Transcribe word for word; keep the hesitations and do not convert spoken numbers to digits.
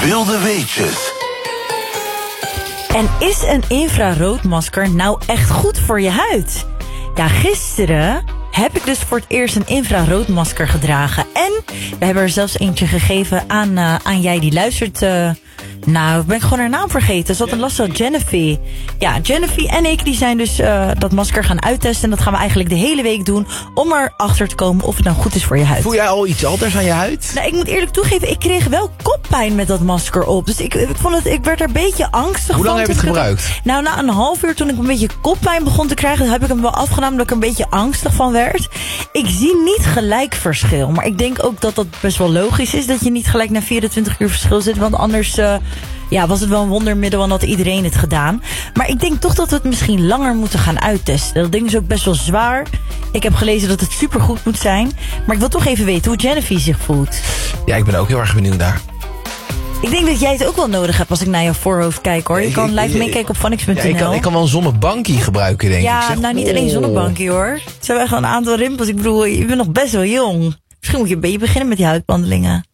Wilde weetjes. En is een infraroodmasker nou echt goed voor je huid? Ja, gisteren heb ik dus voor het eerst een infraroodmasker gedragen. En we hebben er zelfs eentje gegeven aan, uh, aan jij die luistert. Uh, nou, ben ik gewoon haar naam vergeten. Ze had een last van Jennifer. Ja, Jennifer en ik die zijn dus uh, dat masker gaan uittesten. En dat gaan we eigenlijk de hele week doen om erachter te komen of het nou goed is voor je huid. Voel jij al iets anders aan je huid? Nou, ik moet eerlijk toegeven, ik kreeg wel koppijn met dat masker op. Dus ik, ik, vond het, ik werd er een beetje angstig Hoe van. lang heb je het gebruikt? Het, nou, na een half uur toen ik een beetje koppijn begon te krijgen, heb ik hem wel afgenomen dat ik er een beetje angstig van werd. Ik zie niet gelijk verschil. Maar ik denk ook dat dat best wel logisch is, dat je niet gelijk na vierentwintig uur verschil zit. Want anders uh, ja, was het wel een wondermiddel en had iedereen het gedaan. Maar ik denk toch dat we het misschien langer moeten gaan uittesten. Dat ding is ook best wel zwaar. Ik heb gelezen dat het supergoed moet zijn. Maar ik wil toch even weten hoe Jennifer zich voelt. Ja, ik ben ook heel erg benieuwd daar. Ik denk dat jij het ook wel nodig hebt als ik naar jouw voorhoofd kijk, hoor. Je kan live meekijken op Phonics punt n l. Ja, ik, kan, ik kan wel een zonnebankie gebruiken, denk ja, ik. Zeg. nou niet alleen zonnebankie, hoor. Het zijn wel echt een aantal rimpels. Ik bedoel, je bent nog best wel jong. Misschien moet je een beetje beginnen met die huidbehandelingen.